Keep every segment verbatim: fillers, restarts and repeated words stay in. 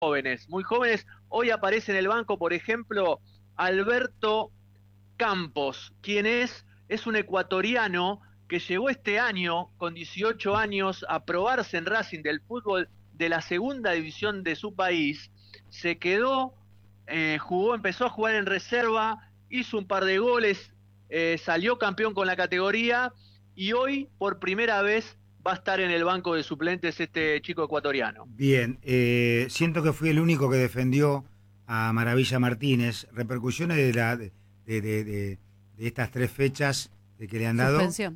jóvenes, muy jóvenes. Hoy aparece en el banco, por ejemplo, Alberto Campos, quien es, es un ecuatoriano que llegó este año con dieciocho años a probarse en Racing del fútbol de la segunda división de su país. Se quedó, eh, jugó, empezó a jugar en reserva, hizo un par de goles, eh, salió campeón con la categoría y hoy por primera vez va a estar en el banco de suplentes este chico ecuatoriano. Bien, eh, siento que fui el único que defendió a Maravilla Martínez. Repercusiones de, la, de, de, de, de estas tres fechas de que le han dado. Suspensión.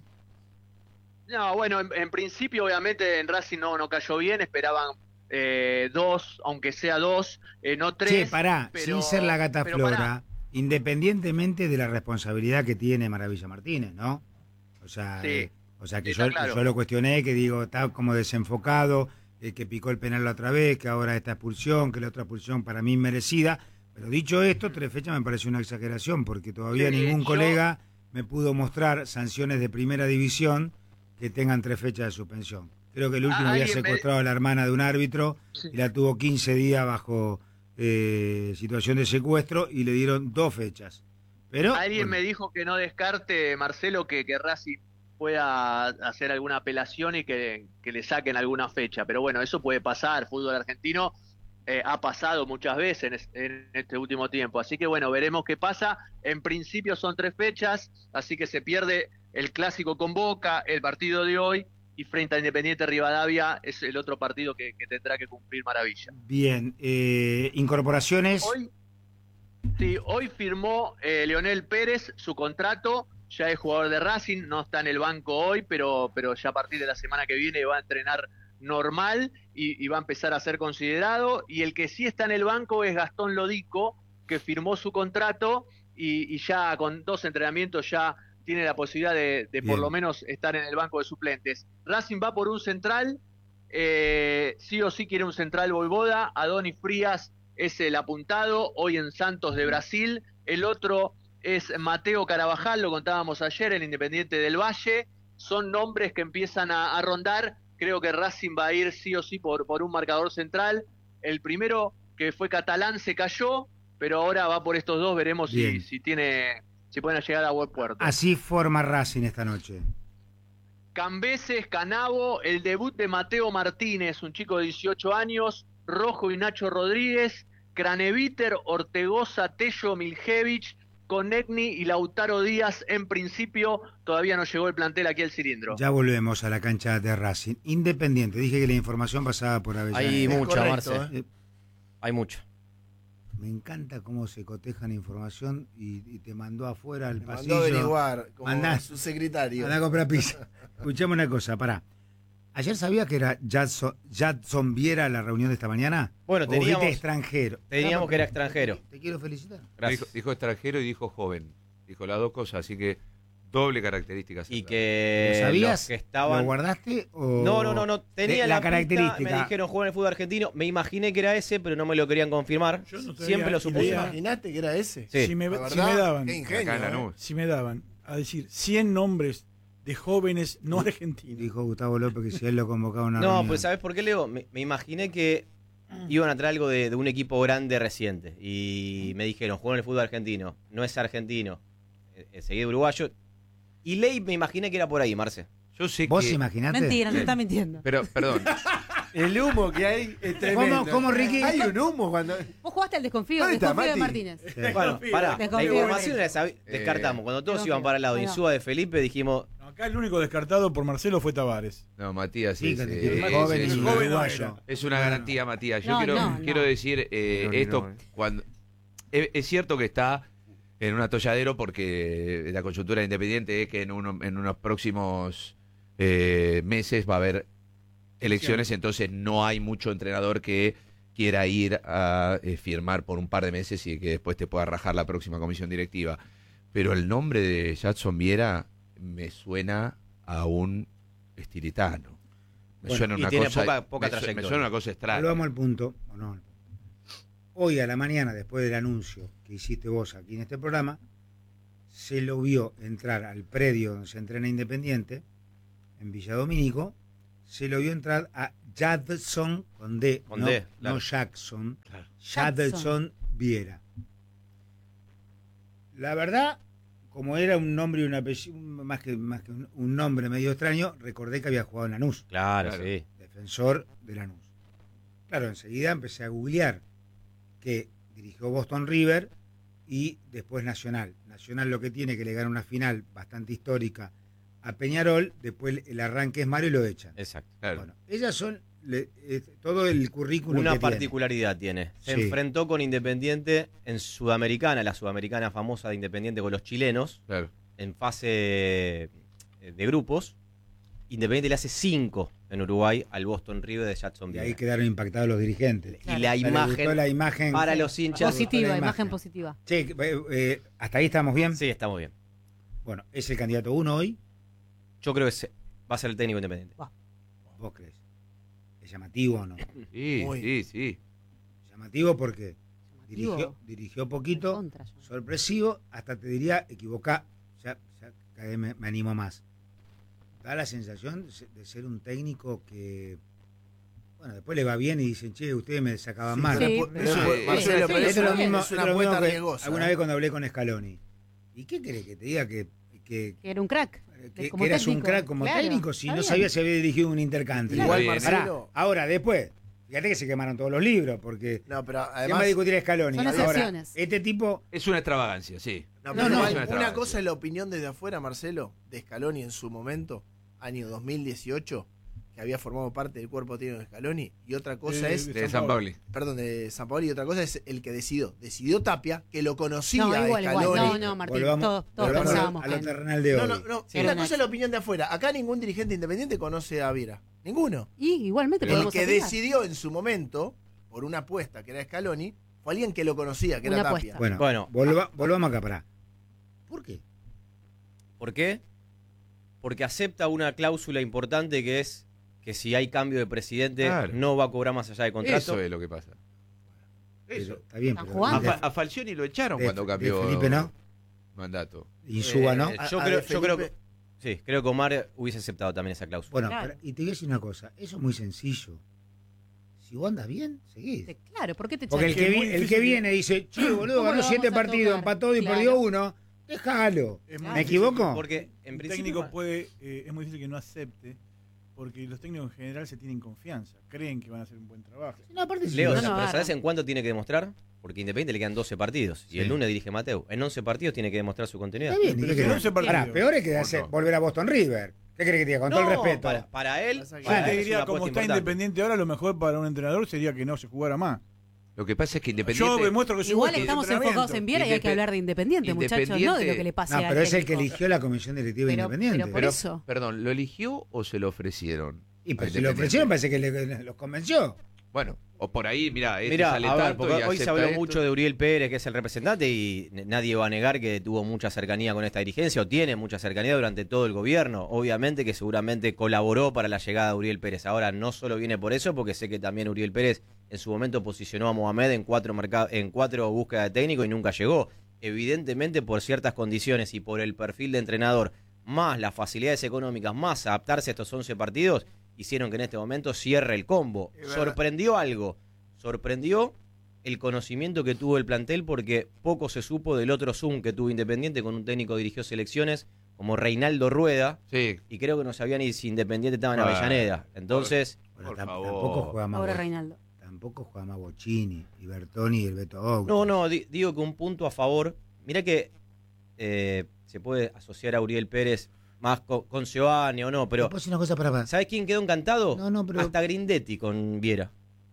No, bueno, en, en principio obviamente en Racing no, no cayó bien, esperaban eh, dos, aunque sea dos, eh, no tres. Che, pará, pero, sin ser la gata pero Flora, pará. independientemente de la responsabilidad que tiene Maravilla Martínez, ¿no? O sea, Sí, eh, o sea que está yo, claro. yo lo cuestioné, que digo, está como desenfocado, eh, que picó el penal la otra vez, que ahora esta expulsión, que la otra expulsión para mí merecida. Pero dicho esto, tres fechas me parece una exageración, porque todavía Sí, ningún yo- colega me pudo mostrar sanciones de primera división que tengan tres fechas de suspensión. Creo que el último Ah, había alguien me- secuestrado a la hermana de un árbitro Sí. y la tuvo quince días bajo eh, situación de secuestro y le dieron dos fechas. Pero Alguien bueno, me dijo que no descarte, Marcelo, que, que Racing pueda hacer alguna apelación y que, que le saquen alguna fecha. Pero bueno, eso puede pasar. Fútbol argentino eh, ha pasado muchas veces en, es- en este último tiempo. Así que bueno, veremos qué pasa. En principio son tres fechas, así que se pierde el clásico con Boca, el partido de hoy, y frente a Independiente Rivadavia es el otro partido que, que tendrá que cumplir Maravilla. bien. Eh, incorporaciones. Hoy, sí, hoy firmó eh, Leonel Pérez su contrato, ya es jugador de Racing, no está en el banco hoy, pero, pero ya a partir de la semana que viene va a entrenar normal y, y va a empezar a ser considerado. Y el que sí está en el banco es Gastón Lodico, que firmó su contrato y, y ya con dos entrenamientos ya tiene la posibilidad de, de por Bien. lo menos estar en el banco de suplentes. Racing va por un central, eh, sí o sí quiere un central Voivoda, Adonis Frías es el apuntado, hoy en Santos de Brasil. El otro es Mateo Carabajal, lo contábamos ayer, el Independiente del Valle. Son nombres que empiezan a, a rondar. Creo que Racing va a ir sí o sí por, por un marcador central. El primero, que fue Catalán, se cayó, pero ahora va por estos dos. Veremos si, Bien. si tiene, si pueden llegar a buen puerto. Así forma Racing esta noche. Cambeses, Canavo, el debut de Mateo Martínez, un chico de dieciocho años, Rojo y Nacho Rodríguez, Craneviter, Ortegoza, Tello, Miljevich, Konechny y Lautaro Díaz. En principio todavía no llegó el plantel aquí al cilindro. Ya volvemos a la cancha de Racing. Independiente, dije que la información pasaba por Avellaneda. Hay mucha, correcto, Marce. Eh, Hay mucha. Me encanta cómo se cotejan información y, y te mandó afuera al Me pasillo. mandó a averiguar como Mandá. su secretario. Andá a comprar pizza. Escuchame una cosa, pará. ¿Ayer sabía que era Jadson, Jadson Viera la reunión de esta mañana? Bueno, ¿O teníamos- viste extranjero? teníamos No, que era te- extranjero. Te, te quiero felicitar. Gracias. Dijo, dijo extranjero y dijo joven. Dijo las dos cosas, así que doble característica. Y central. que ¿Lo sabías? los que estaban... ¿Lo guardaste o...? No, no, no, no. Tenía de- la, la característica. pinta, me dijeron jugar en el fútbol argentino. Me imaginé que era ese, pero no me lo querían confirmar. Yo no tenía Siempre lo ¿Te supuse. idea. imaginaste que era ese? Sí. Si me, La si verdad, me daban, qué ingenio, Acá en ¿eh? Lanús. si me daban a decir cien nombres de jóvenes no argentinos. Dijo Gustavo López que si él lo convocaba a una No, reunión. pues ¿sabes por qué, Leo? Me, me imaginé que iban a traer algo de, de un equipo grande reciente. Y me dijeron, juega en el fútbol argentino. No es argentino. Eh, eh, seguido uruguayo. Y Ley me imaginé que era por ahí, Marce. Yo sé ¿Vos que... imaginate? Mentira, no está mintiendo. Pero, perdón, El humo que hay es tremendo. ¿Cómo, cómo, Ricky? Hay un humo cuando... Vos jugaste al desconfío, ¿Dónde está, desconfío de Mati? Martínez. Bueno, pará. La Desconfío. información la sabi- descartamos. Cuando todos Desconfío. iban para el lado, Ahí va. Insúa de Felipe, dijimos, No, acá el único descartado por Marcelo fue Tavares. no, Matías Sí, es, que te eh, quiero es- joven es y una- joven uruguayo. es una garantía, Matías. Yo No, quiero, no, quiero no. decir eh, No, ni esto no, eh. cuando es, es cierto que está en un atolladero porque la coyuntura de Independiente es que en, uno- en unos próximos eh, meses va a haber elecciones, entonces no hay mucho entrenador que quiera ir a eh, firmar por un par de meses y que después te pueda rajar la próxima comisión directiva. Pero el nombre de Jadson Viera me suena a un estiritano. Me Bueno, suena y una tiene cosa, poca- poca me su- me trayectoria. suena una cosa extraña. Volvamos al punto. o no. Hoy a la mañana, después del anuncio que hiciste vos aquí en este programa, se lo vio entrar al predio donde se entrena Independiente, en Villa Domínico, se lo vio entrar a Jadson con D, Con no, D, claro. no Jackson, Claro. Jadson Viera. La verdad, como era un nombre y un apellido, más que, más que un, un nombre medio extraño, recordé que había jugado en Lanús, Claro, Claro. sí. defensor de Lanús. Claro, enseguida empecé a googlear que dirigió Boston River y después Nacional. Nacional lo que tiene que le gana una final bastante histórica a Peñarol, después el arranque es malo y lo echan. Exacto. Claro. Bueno, ellas son le- eh, todo el currículum Una que tiene. particularidad tiene. Se Sí. enfrentó con Independiente en Sudamericana, la Sudamericana famosa de Independiente con los chilenos, Claro. en fase eh, de grupos. Independiente le hace cinco en Uruguay al Boston River de Y Jacksonville. ahí quedaron impactados los dirigentes. Y la O sea, les imagen, gustó la imagen para los hinchas. Positiva, la imagen imagen. positiva. Che, eh, eh, hasta ahí estamos bien. Sí, está muy bien. Bueno, es el candidato uno hoy. Yo creo que se- va a ser el técnico Independiente. ¿Vos crees? ¿Es llamativo o no? Sí, Muy. sí, sí. Llamativo porque Llamativo. dirigió, dirigió poquito, Contra, yo. sorpresivo, hasta te diría equivocá. Ya, ya cada vez me, me animo más. Da la sensación de se- de ser un técnico que, bueno, después le va bien y dicen, che, ustedes me sacaban mal. Sí, Pero, pero- pero, Sí, Marcelo, sí, pero sí, es Esto es una, lo mismo, es una esto es lo mismo apuesta que riesgosa. alguna ¿eh? vez cuando hablé con Scaloni. ¿Y qué querés que te diga que, que, Que era un crack. que- como que eras un técnico. crack como Claro, técnico si está no bien. sabías si había dirigido un intercountry? Igual, Está bien. Marcelo. Pará, ahora, después, fíjate que se quemaron todos los libros, porque No, pero ¿quién va a además. discutir a Scaloni? Son Ahora, excepciones. este tipo, Es una extravagancia, sí. No, No, pero no, igual, es una una traba, cosa sí. es la opinión desde afuera, Marcelo, de Scaloni en su momento, año dos mil dieciocho, que había formado parte del cuerpo técnico de Scaloni, y otra cosa De- es, De San Pauli. perdón, de San Paolo, y otra cosa es el que decidió. Decidió Tapia, que lo conocía No, a igual, igual. Scaloni. No, no, Martín. volvamos, todos todos volvamos pensábamos a lo que- terrenal de hoy. No, no, no. Sí, una era cosa es la opinión de afuera. Acá ningún dirigente independiente conoce a Viera. Ninguno. Y igualmente El podemos que opinar. decidió en su momento, por una apuesta que era Scaloni, fue alguien que lo conocía, que Una era apuesta. Tapia. Bueno, Bueno. volva- volvamos acá, pará. ¿Por qué? ¿Por qué? Porque acepta una cláusula importante que es que si hay cambio de presidente Claro. no va a cobrar más allá de contrato. Eso es lo que pasa. Pero, Eso. está bien, Están pero jugando. A, de, Fa- a Falcioni lo echaron de- cuando de cambió Felipe no, mandato. Insúa Eh, no. eh, A- yo a creo, de yo creo que Felipe- sí, creo que Omar hubiese aceptado también esa cláusula. Bueno, Claro. pará, y te voy a decir una cosa, eso es muy sencillo. Si vos andas bien, seguís. Sí, Claro, ¿por qué te Porque el echas? que, Es vi- muy el que difícil. viene dice, che, boludo, ¿Cómo ganó lo siete vamos a partidos, tocar? empató y Claro. perdió uno, déjalo. Es muy ¿Me difícil. equivoco? Porque en Un principio técnico puede, eh, es muy difícil que no acepte, porque los técnicos en general se tienen confianza, creen que van a hacer un buen trabajo. No, aparte, si Leo, lo- No, no, pero agarra. ¿sabes en cuánto tiene que demostrar? Porque Independiente le quedan doce partidos y Sí. el lunes dirige Mateo. En once partidos tiene que demostrar su continuidad. Está bien, ¿y Pero qué si no querés? se partido. Pará, peor es que ¿O hacer- no? volver a Boston River. ¿Qué crees que te diga? Con todo el No, respeto. Para, para él, Pasa que- Yo para te él es diría, una como apuesta está importante. Independiente ahora, lo mejor para un entrenador sería que no se jugara más. Lo que pasa es que Yo Independiente. demuestro que soy Igual bueno en estamos entrenamiento. enfocados en Viera y hay que Independ- hablar de Independiente, muchachos, no de lo Independiente- que le pase No, al pero es el que técnico. eligió la comisión directiva Pero- independiente. pero por Pero, eso. perdón, ¿lo eligió o se lo ofrecieron? y a pues si lo Independiente? ofrecieron parece que le- los convenció. Bueno, o por ahí, mirá, este Mirá, sale a ver, tanto porque y hoy se acepta habló esto. mucho de Uriel Pérez, que es el representante, y n- nadie va a negar que tuvo mucha cercanía con esta dirigencia, o tiene mucha cercanía durante todo el gobierno. Obviamente que seguramente colaboró para la llegada de Uriel Pérez. Ahora, no solo viene por eso, porque sé que también Uriel Pérez en su momento posicionó a Mohamed en cuatro, merca- en cuatro búsquedas de técnico y nunca llegó. Evidentemente, por ciertas condiciones y por el perfil de entrenador, más las facilidades económicas, más adaptarse a estos once partidos, hicieron que en este momento cierre el combo. Es verdad. Sorprendió algo. Sorprendió el conocimiento que tuvo el plantel porque poco se supo del otro Zoom que tuvo Independiente con un técnico que dirigió selecciones como Reinaldo Rueda Sí, y creo que no sabía ni si Independiente estaba en Bueno, Avellaneda. Entonces, Bueno, Por tam- favor. tampoco juega más Pobre Bo- Reinaldo. tampoco juega más Bocini y Bertoni y el Beto Auto. no, no, di- digo que un punto a favor. Mirá que eh, se puede asociar a Uriel Pérez más con, con Seoane o no, pero ¿Puedo decir una cosa para más? ¿sabés quién quedó encantado? No, no, pero- Hasta Grindetti con Viera.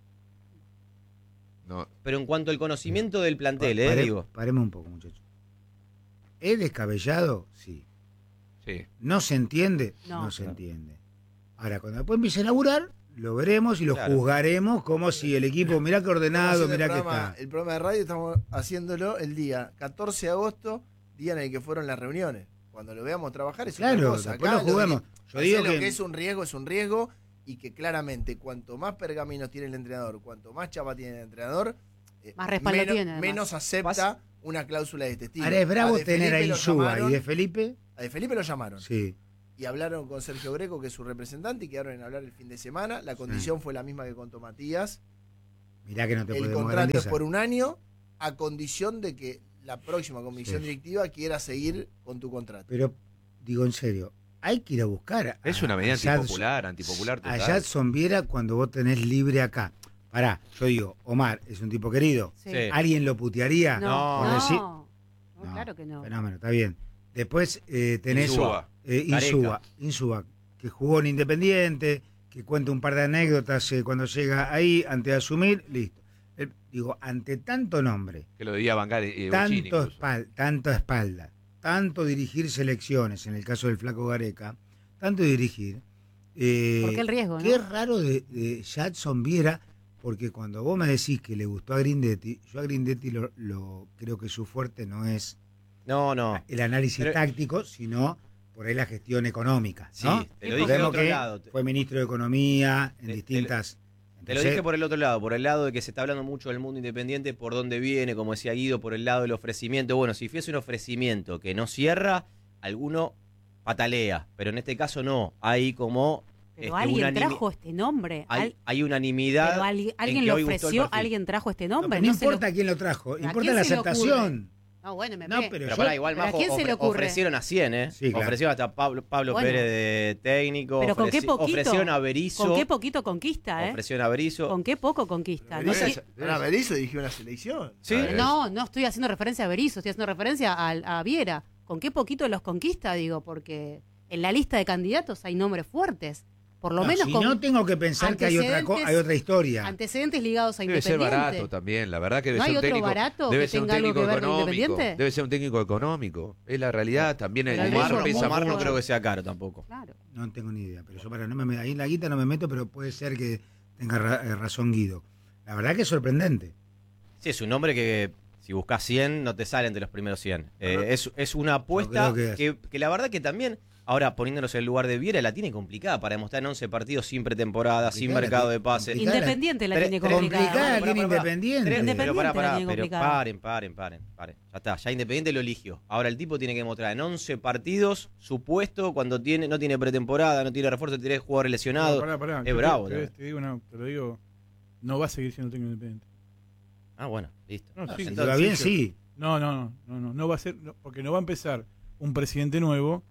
no. Pero en cuanto al conocimiento del plantel, Pa- eh, pare- digo. Paremos un poco, muchachos. ¿Es descabellado? Sí. Sí. ¿No se entiende? No. No, se No. entiende. Ahora, cuando después empiece a laburar, lo veremos y lo Claro. juzgaremos como si el equipo, mirá que ordenado, Estamos haciendo mirá que el programa, está. El programa de radio estamos haciéndolo el día catorce de agosto, día en el que fueron las reuniones. Cuando lo veamos trabajar es otra Claro, cosa. después Acá lo jugamos. que- Yo digo Marcelo, que, que es un riesgo, es un riesgo, y que claramente cuanto más pergaminos tiene el entrenador, cuanto más chapa tiene el entrenador, eh, Más respaldo menos, tiene, además. menos acepta una cláusula de este estilo. ahora es bravo A De tener a Felipe lo Insúa y llamaron- de Felipe, A De Felipe lo llamaron. sí. y hablaron con Sergio Greco, que es su representante, y quedaron en hablar el fin de semana. La condición sí. fue la misma que contó Matías. Mirá que no te el podemos contrato garantizar. es por un año, a condición de que la próxima comisión sí. directiva quiera seguir con tu contrato. Pero, digo en serio, hay que ir a buscar. A, es una medida a antipopular, antipopular total. A Jadson Viera cuando vos tenés libre acá. Pará, yo digo, Omar es un tipo querido. Sí. Sí. ¿Alguien lo putearía? No, por no, decir? no, claro que no. Fenómeno, está bien. Después eh, tenés Insúa. eh, Insúa, Insúa, que jugó en Independiente, que cuenta un par de anécdotas eh, cuando llega ahí, antes de asumir, listo. Eh, digo, ante tanto nombre, Que lo debía bancar eh, Bochini tanto, incluso. espal, tanto espalda, tanto dirigir selecciones, en el caso del Flaco Gareca, tanto dirigir. Eh, ¿Por qué el riesgo, no? Qué raro de, de Jadson Viera, porque cuando vos me decís que le gustó a Grindetti, yo a Grindetti lo, lo creo que su fuerte no es No, no. el análisis Pero- táctico, sino por ahí la gestión económica, Sí, ¿no? te lo dije del Recordemos otro que lado. Te, fue ministro de Economía en Te- distintas... te lo dije por el otro lado, por el lado de que se está hablando mucho del mundo independiente, por dónde viene, como decía Guido, por el lado del ofrecimiento. Bueno, si fuese un ofrecimiento que no cierra, alguno patalea, pero en este caso no. Hay como... Pero este, alguien unanimi- trajo este nombre. Hay, Al- hay unanimidad. pero alguien, en alguien que lo hoy gustó el ofreció, perfil. alguien trajo este No, nombre. pero no se lo- importa quién lo trajo, ¿A importa quién la se le aceptación. No, bueno, me No, ve. pero Pero yo- pará, igual ¿Pero a Majo, quién se le ofre- ocurre? ofrecieron a cien, ¿eh? Sí, claro. Ofrecieron hasta Pablo, Pablo Bueno. Pérez de técnico. Pero ¿con qué ofreci- poquito? Ofrecieron a Berizzo. ¿Con qué poquito conquista, eh? Ofrecieron a Berizzo. ¿Con qué poco conquista? Pero No, Berizzo- sé- Ahora Berizzo dirigió una selección. Sí. A ver. no, no estoy haciendo referencia a Berizzo, estoy haciendo referencia a, a Viera. ¿Con qué poquito los conquista? Digo, porque en la lista de candidatos hay nombres fuertes. Por lo No, menos si con no tengo que pensar que hay otra, co- antecedentes- hay otra historia. antecedentes ligados a Debe ser Independiente. barato también, la verdad que debe ¿No ser hay un otro técnico, barato debe que ser un tenga algo técnico que ver con económico, Independiente? debe ser un técnico económico, es la realidad, también el Pero el Omar, riesgo- pesa Omar no mucho. creo que sea caro tampoco. Claro. No tengo ni idea, pero yo para no me ahí en la guita no me meto, pero puede ser que tenga ra- eh, razón Guido. La verdad que es sorprendente. Sí, es un nombre que si buscas cien no te salen de los primeros cien. Eh, es, es una apuesta Yo creo que que, que la verdad que también, ahora poniéndonos en el lugar de Viera, la tiene complicada para demostrar en once partidos sin pretemporada, sin Complicada, mercado la de pases. tiene- Complicada. Independiente la Tres- tiene tres- complicada. complicada Pará, tiene pará, pará. Independiente. Tres- Independiente pero pará, la pará, tiene pero complicada. paren, paren, paren, paren. Ya está, ya Independiente lo eligió. Ahora el tipo tiene que mostrar en once partidos su puesto cuando tiene, no tiene pretemporada, no tiene refuerzo, tiene jugadores lesionados. Pará, pará, Es te- bravo, Te, también. te digo una- te lo digo, no va a seguir siendo técnico independiente. Ah, bueno, listo. No, sí, Si te Entonces, va bien, sí, sí. No, no, no, no, no, no va a ser, no, porque no va a empezar un presidente nuevo,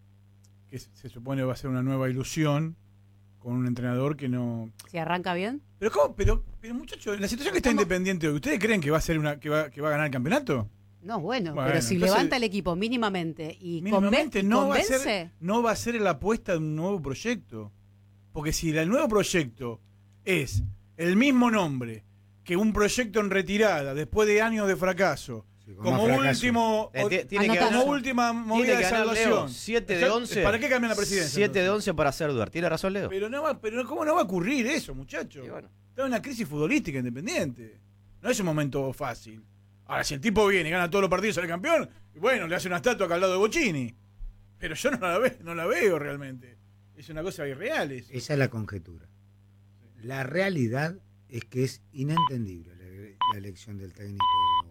que se se supone va a ser una nueva ilusión, con un entrenador que no. Si arranca bien. Pero cómo, pero, pero muchachos, en la situación que está Independiente hoy, ¿ustedes creen que va a ser una, que va, que va a ganar el campeonato? No, bueno, Bueno, pero si entonces- levanta el equipo mínimamente y Mínimamente conven- no va a convence, ser, no va a ser la apuesta de un nuevo proyecto. Porque si el nuevo proyecto es el mismo nombre que un proyecto en retirada después de años de fracaso, Sí, con como más fracaso. último Eh, ti- tiene que Anotazo. ganar- como última Tiene movida que de ganar salvación. Leo siete de Exacto. once. ¿Para qué cambian la presidencia? siete de entonces? once para hacer dudar. ¿Tiene razón, Leo? Pero no va, pero ¿cómo no va a ocurrir eso, muchachos? Y bueno. Está en una crisis futbolística independiente. No es un momento fácil. Ahora, si el tipo viene y gana todos los partidos y sale campeón, bueno, le hace una estatua acá al lado de Bochini. Pero yo no la, ve, no la veo realmente. Es una cosa irreal eso. Esa es la conjetura. La realidad es que es inentendible la, la elección del técnico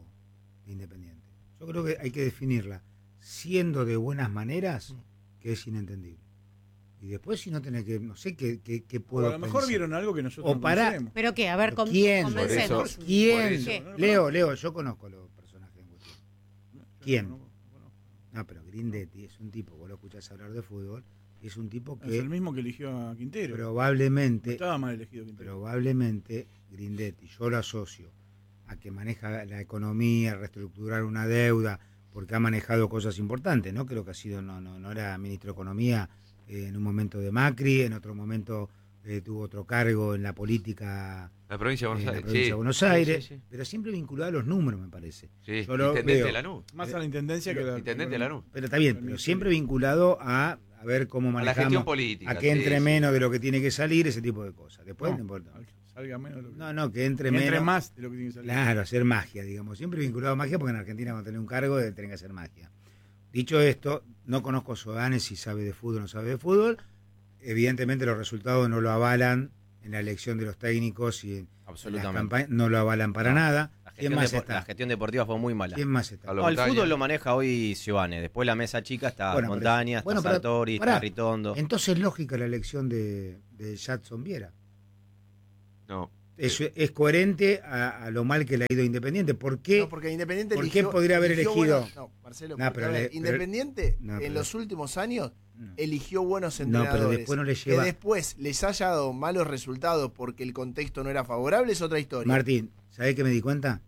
de Independiente. Yo creo que hay que definirla siendo de buenas maneras, que es inentendible. Y después si no tenés que, no sé qué, qué, qué O puedo a lo mejor pensar. vieron algo que nosotros O no para- conocemos. ¿Pero qué? A ver, ¿Pero con, quién? convencenos. Por eso- ¿Quién? ¿Qué? Leo, Leo, yo conozco los personajes en cuestión. Yo ¿Quién? no- no conozco. No, pero Grindetti es un tipo, vos lo escuchás hablar de fútbol, es un tipo Es que el mismo que eligió a Quintero. No probablemente, estaba mal elegido Quintero. probablemente Grindetti, yo lo asocio a que maneja la economía, reestructurar una deuda, porque ha manejado cosas importantes, ¿no? Creo que ha sido, no, no, no era ministro de Economía eh, en un momento de Macri, en otro momento eh, tuvo otro cargo en la política La provincia de en Buenos la Aires. provincia sí. de Buenos Sí, Aires, sí, sí. pero siempre vinculado a los números, me parece. Sí, Yo lo intendente veo. de Lanús. Más a la intendencia que a la. Intendente de Lanús. Pero está bien, Al pero ministerio. siempre vinculado a, a ver cómo A la manejamos, gestión política. a que sí, entre sí. menos de lo que tiene que salir, ese tipo de cosas. Después no, No, importa. al que salga menos de lo que. No, no, que entre que menos. entre más de lo que tiene que salir. Claro, hacer magia, digamos. Siempre vinculado a magia, porque en Argentina cuando tenés un cargo debe tener que hacer magia. Dicho esto, no conozco a Sodanes si sabe de fútbol o no sabe de fútbol. Evidentemente los resultados no lo avalan en la elección de los técnicos y en las Absolutamente. campañas, no lo avalan para No. nada. La gestión, más depo- está? la gestión deportiva fue muy mala. ¿Quién más está? A lo No, el Montaña. fútbol lo maneja hoy Giovanni. Después la mesa chica está Bueno, pero- Montaña, está bueno, pero- Sartori, pará. está Ritondo. Entonces es lógica la elección de, de Jadson Viera. No. Es, es coherente a, a lo mal que le ha ido a Independiente. ¿Por qué? No, porque Independiente ¿Por eligió- qué podría haber eligió elegido? buenos- no, Marcelo, No, porque, pero a ver, le- pero- Independiente no, en pero- los últimos años No. eligió buenos No, entrenadores. pero después no le lleva- Que después les haya dado malos resultados porque el contexto no era favorable es otra historia. Martín, ¿sabés qué me di cuenta?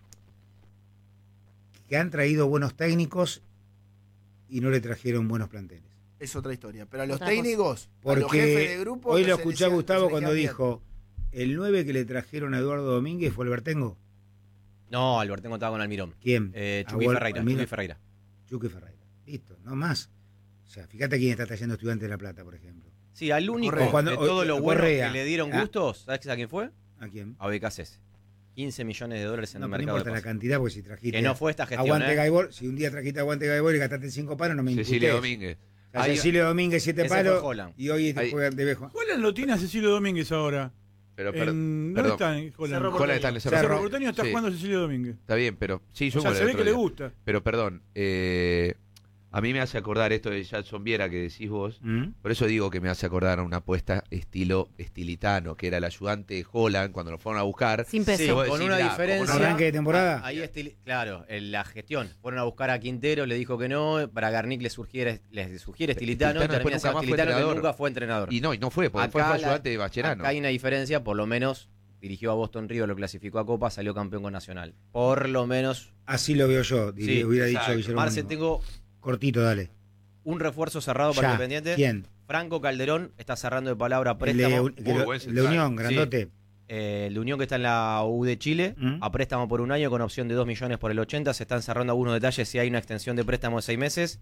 Que han traído buenos técnicos y no le trajeron buenos planteles. Es otra historia. Pero a los Otra cosa. técnicos, a los jefes Porque de grupo. hoy que lo se escuché a elegían- Gustavo que se cuando elegían dijo, el nueve que le trajeron a Eduardo Domínguez fue el Bertengo. No, Albertengo estaba con Almirón. ¿Quién? Eh, A Chucky Wal- Ferreira. Almirón. Chucky Ferreira. Chucky Ferreira. Listo, no más. O sea, fíjate quién está trayendo Estudiantes de La Plata, por ejemplo. Sí, al único Correa. Cuando- de todo lo bueno Correa. que le dieron Ah. gustos, ¿sabes a quién fue? ¿A quién? A B K C S. quince millones de dólares en No, el pero no mercado importa de la pases. cantidad, porque si trajiste Que no fue esta gestión, Aguante ¿eh? Gaibor, si un día trajiste Aguante Gaibor y gastaste cinco palos, no me imputés. Cecilia Domínguez. A Ahí- Cecilio Domínguez, siete Ese fue palos, Holland. y hoy te Ahí- juegan de viejo. Holland lo tiene a Cecilio Domínguez ahora. Pero, per- En- ¿Dónde perdón. está en Holland? Cerro Holland está en el Cerro. Cerro. Cerro Porteño está Sí. jugando Cecilio Domínguez. Está bien, pero sí, O yo sea, me se lo ve otro que le día. gusta. Pero perdón, eh, a mí me hace acordar esto de Jadson Viera que decís vos. ¿Mm? Por eso digo que me hace acordar a una apuesta estilo estilitano, que era el ayudante de Holland cuando lo fueron a buscar. Sin peso. Sí, Vos con decís, una mirá, diferencia. ¿Con arranque de temporada? Ahí estili- claro, en la gestión. Fueron a buscar a Quintero, le dijo que no. Para Garnick le sugiere, le sugiere Estilitano. Estilitano Termina después siendo nunca más fue Estilitano, que entrenador. nunca fue entrenador. Y no, y no fue, porque después Acá fue la- ayudante de Bacherano. Acá hay una diferencia, por lo menos dirigió a Boston River, lo clasificó a Copa, salió campeón con Nacional. Por lo menos. Así lo veo yo, diría- Sí, hubiera exacto. dicho Guillermo. Marce, Muñoz. tengo Cortito, dale. un refuerzo cerrado para Ya. Independiente. ¿Quién? Franco Calderón está cerrando de palabra El préstamo. de, que Muy lo- buen el de central. Unión, grandote. Eh, el de Unión que está en la U de Chile, ¿Mm? a préstamo por un año con opción de dos millones por el ochenta. Se están cerrando algunos detalles si hay una extensión de préstamo de seis meses.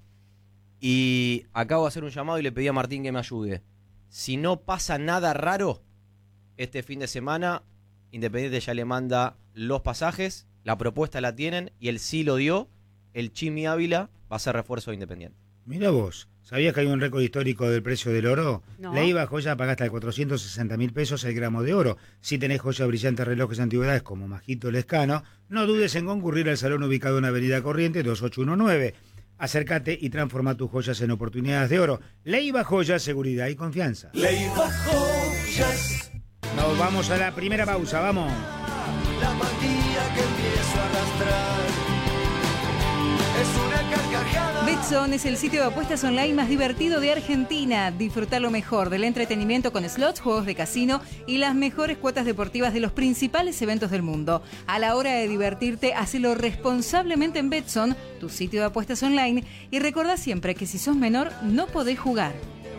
Y acabo de hacer un llamado y le pedí a Martín que me ayude. Si no pasa nada raro, este fin de semana, Independiente ya le manda los pasajes, la propuesta la tienen y el sí lo dio. El Chimi Ávila va a ser refuerzo de Independiente. Mira vos, ¿sabías que hay un récord histórico del precio del oro? No. La IVA joya paga hasta cuatrocientos sesenta mil pesos el gramo de oro. Si tenés joyas brillantes, relojes, antigüedades como Majito Lescano, no dudes en concurrir al salón ubicado en Avenida Corriente dos ocho uno nueve. Acércate y transforma tus joyas en oportunidades de oro. Leiva Joyas, seguridad y confianza. Leiva Joyas, Nos vamos a la primera pausa, vamos. la manía que empiezo a arrastrar. Es una carcajada. Betson es el sitio de apuestas online más divertido de Argentina. Disfrutar lo mejor del entretenimiento con slots, juegos de casino y las mejores cuotas deportivas de los principales eventos del mundo. A la hora de divertirte, hacelo responsablemente en Betson, tu sitio de apuestas online. Y recordá siempre que si sos menor, no podés jugar.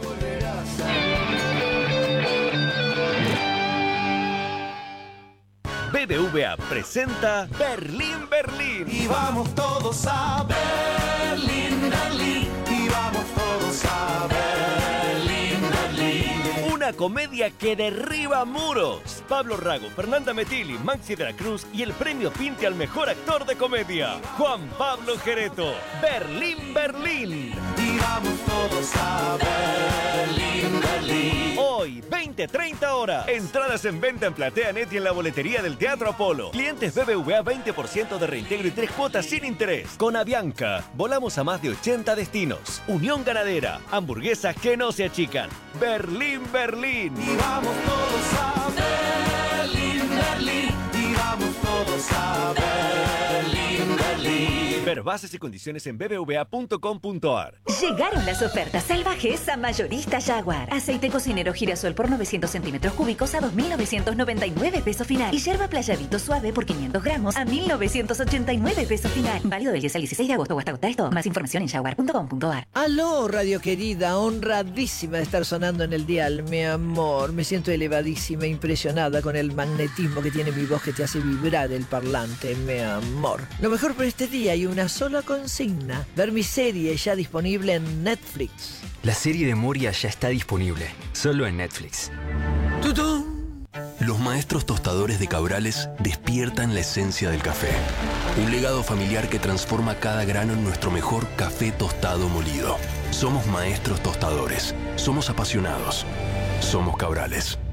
B B V A presenta Berlín, Berlín. Y vamos todos a Berlín, Berlín. Y vamos todos a Berlín, Berlín. Una comedia que derriba muros. Pablo Rago, Fernanda Metilli, Maxi de la Cruz y el premio Pinte al mejor actor de comedia, Juan Pablo Gereto. Berlín, Berlín. Y vamos todos a Berlín, Berlín. Hoy, veinte treinta horas. Entradas en venta en PlateaNet y en la boletería del Teatro Apolo. Clientes B B V A veinte por ciento de reintegro y tres cuotas sin interés. Con Avianca, volamos a más de ochenta destinos. Unión Ganadera, hamburguesas que no se achican. Berlín, Berlín. Y vamos todos a Berlín, Berlín. Y vamos todos a Berlín, Berlín. Ver bases y condiciones en b b v a punto com punto a r. Llegaron las ofertas salvajes a Mayorista Jaguar. Aceite cocinero girasol por novecientos centímetros cúbicos a dos mil novecientos noventa y nueve pesos final. Y yerba playadito suave por quinientos gramos a mil novecientos ochenta y nueve pesos final. Válido del diez al dieciséis de agosto o hasta agotar esto. Más información en jaguar punto com punto a r. Aló, radio querida, honradísima de estar sonando en el dial, mi amor. Me siento elevadísima, impresionada con el magnetismo que tiene mi voz que te hace vibrar el parlante, mi amor. Lo mejor por este día hay una sola consigna: ver mi serie ya disponible en Netflix. La serie de Moria ya está disponible, solo en Netflix. ¡Tutún! Los maestros tostadores de Cabrales despiertan la esencia del café. Un legado familiar que transforma cada grano en nuestro mejor café tostado molido. Somos maestros tostadores. Somos apasionados. Somos Cabrales.